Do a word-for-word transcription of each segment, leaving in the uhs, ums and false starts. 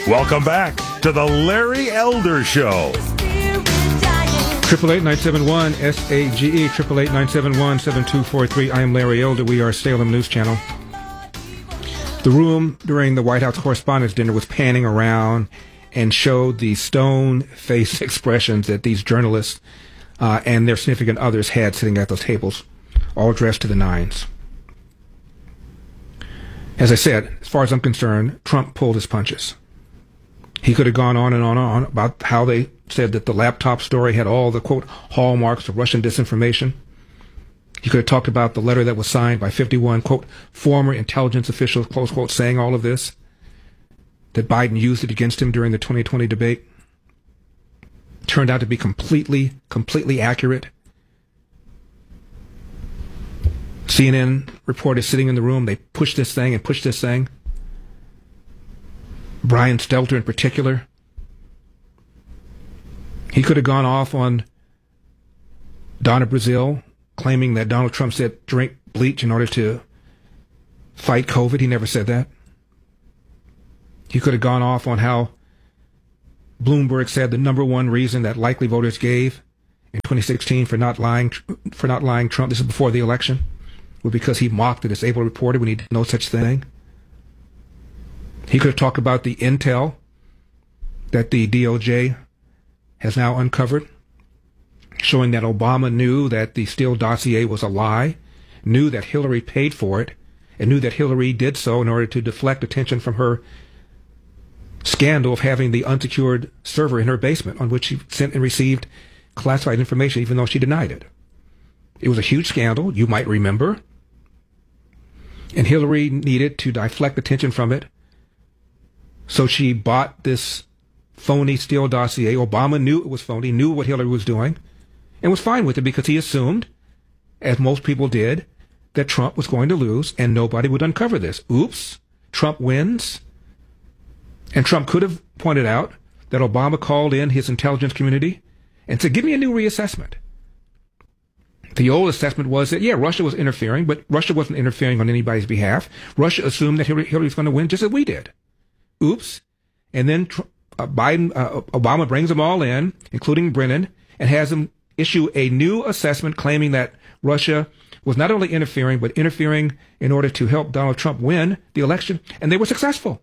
Welcome back to the Larry Elder Show. Triple eight nine seven one S A G E triple eight nine seven one seven two four three. I am Larry Elder. We are Salem News Channel. The room during the White House Correspondents' Dinner was panning around and showed the stone-faced expressions that these journalists uh, and their significant others had sitting at those tables, all dressed to the nines. As I said, as far as I'm concerned, Trump pulled his punches. He could have gone on and on and on about how they said that the laptop story had all the, quote, hallmarks of Russian disinformation. He could have talked about the letter that was signed by fifty-one, quote, former intelligence officials, close quote, saying all of this, that Biden used it against him during the twenty twenty debate. Turned out to be completely, completely accurate. C N N reporter sitting in the room, they pushed this thing and pushed this thing. Brian Stelter in particular. He could have gone off on Donna Brazile, claiming that Donald Trump said drink bleach in order to fight COVID. He never said that. He could have gone off on how Bloomberg said the number one reason that likely voters gave in twenty sixteen for not lying for not lying Trump, this is before the election, was because he mocked a disabled reporter when he did no such thing. He could have talked about the intel that the D O J has now uncovered, showing that Obama knew that the Steele dossier was a lie, knew that Hillary paid for it, and knew that Hillary did so in order to deflect attention from her scandal of having the unsecured server in her basement on which she sent and received classified information, even though she denied it. It was a huge scandal, you might remember, and Hillary needed to deflect attention from it. So she bought this phony Steele dossier. Obama knew it was phony, knew what Hillary was doing, and was fine with it because he assumed, as most people did, that Trump was going to lose and nobody would uncover this. Oops, Trump wins. And Trump could have pointed out that Obama called in his intelligence community and said, give me a new reassessment. The old assessment was that, yeah, Russia was interfering, but Russia wasn't interfering on anybody's behalf. Russia assumed that Hillary, Hillary was going to win just as we did. Oops. And then uh, Biden, uh, Obama brings them all in, including Brennan, and has them issue a new assessment claiming that Russia was not only interfering, but interfering in order to help Donald Trump win the election. And they were successful.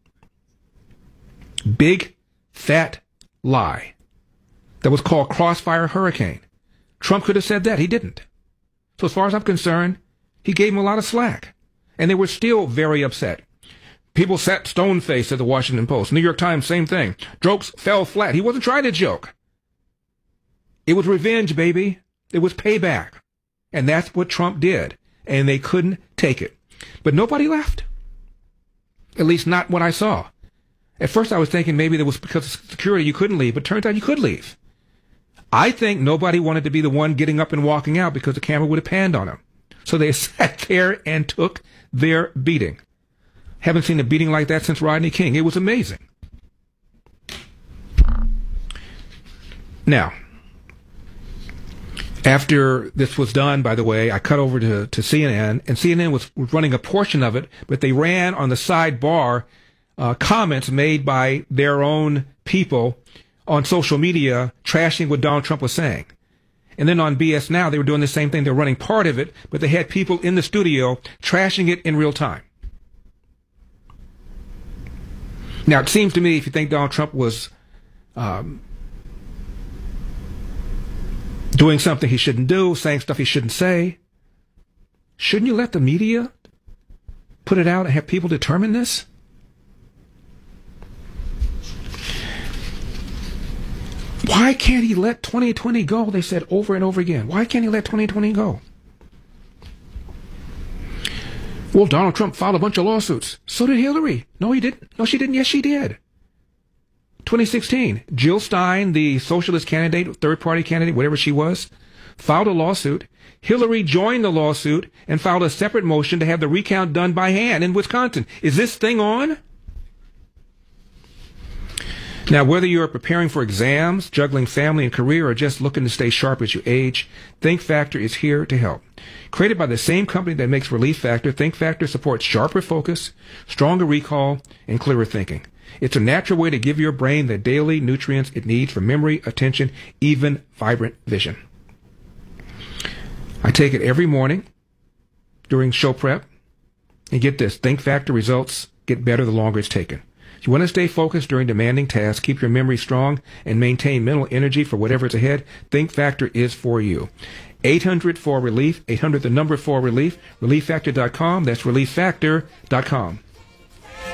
Big, fat lie that was called Crossfire Hurricane. Trump could have said that. He didn't. So as far as I'm concerned, he gave him a lot of slack. And they were still very upset. People sat stone-faced at the Washington Post. New York Times, same thing. Jokes fell flat. He wasn't trying to joke. It was revenge, baby. It was payback. And that's what Trump did. And they couldn't take it. But nobody left. At least not what I saw. At first I was thinking maybe it was because of security you couldn't leave, but it turns out you could leave. I think nobody wanted to be the one getting up and walking out because the camera would have panned on them. So they sat there and took their beating. Haven't seen a beating like that since Rodney King. It was amazing. Now, after this was done, by the way, I cut over to, to C N N, and C N N was running a portion of it, but they ran on the sidebar uh, comments made by their own people on social media trashing what Donald Trump was saying. And then on B S Now, they were doing the same thing. They were running part of it, but they had people in the studio trashing it in real time. Now, it seems to me, if you think Donald Trump was um, doing something he shouldn't do, saying stuff he shouldn't say, shouldn't you let the media put it out and have people determine this? Why can't he let twenty twenty go? They said over and over again. Why can't he let twenty twenty go? Well, Donald Trump filed a bunch of lawsuits. So did Hillary. No, he didn't. No, she didn't. Yes, she did. twenty sixteen, Jill Stein, the socialist candidate, third-party candidate, whatever she was, filed a lawsuit. Hillary joined the lawsuit and filed a separate motion to have the recount done by hand in Wisconsin. Is this thing on? Now, whether you're preparing for exams, juggling family and career, or just looking to stay sharp as you age, Think Factor is here to help. Created by the same company that makes Relief Factor, Think Factor supports sharper focus, stronger recall, and clearer thinking. It's a natural way to give your brain the daily nutrients it needs for memory, attention, even vibrant vision. I take it every morning during show prep. And get this, Think Factor results get better the longer it's taken. If you want to stay focused during demanding tasks, keep your memory strong, and maintain mental energy for whatever is ahead, Think Factor is for you. eight hundred four relief, eight hundred the number four relief, relief factor dot com. That's relief factor dot com.